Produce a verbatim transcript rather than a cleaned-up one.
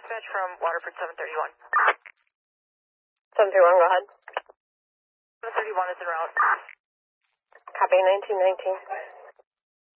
dispatch from Waterford seven thirty-one. seven thirty-one, go ahead. seven thirty-one is en route. Copy, nineteen nineteen.